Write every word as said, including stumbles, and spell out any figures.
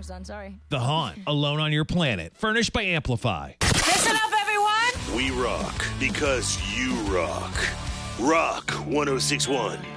song's done. Sorry. The Haunt, Alone on Your Planet, furnished by Amplify. Listen up, everyone. We rock because you rock. Rock one oh six one.